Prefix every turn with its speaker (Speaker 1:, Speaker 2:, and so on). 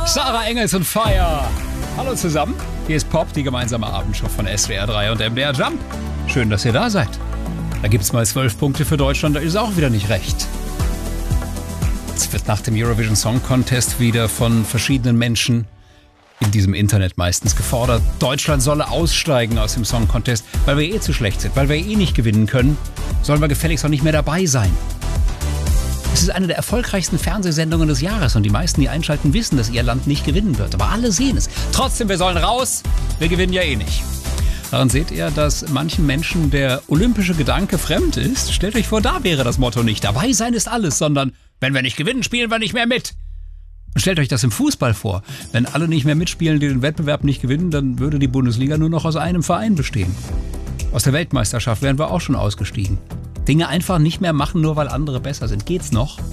Speaker 1: Sarah Engels und Fire. Hallo zusammen, hier ist Pop, die gemeinsame Abendshow von SWR 3 und MDR Jump. Schön, dass ihr da seid. Da gibt's mal 12 Punkte für Deutschland, da ist auch wieder nicht recht. Es wird nach dem Eurovision Song Contest wieder von verschiedenen Menschen in diesem Internet meistens gefordert, Deutschland solle aussteigen aus dem Song Contest, weil wir eh zu schlecht sind, weil wir eh nicht gewinnen können, sollen wir gefälligst auch nicht mehr dabei sein. Es ist eine der erfolgreichsten Fernsehsendungen des Jahres und die meisten, die einschalten, wissen, dass ihr Land nicht gewinnen wird. Aber alle sehen es. Trotzdem, wir sollen raus, wir gewinnen ja eh nicht. Daran seht ihr, dass manchen Menschen der olympische Gedanke fremd ist. Stellt euch vor, da wäre das Motto nicht: dabei sein ist alles, sondern wenn wir nicht gewinnen, spielen wir nicht mehr mit. Und stellt euch das im Fußball vor. Wenn alle nicht mehr mitspielen, die den Wettbewerb nicht gewinnen, dann würde die Bundesliga nur noch aus einem Verein bestehen. Aus der Weltmeisterschaft wären wir auch schon ausgestiegen. Dinge einfach nicht mehr machen, nur weil andere besser sind. Geht's noch?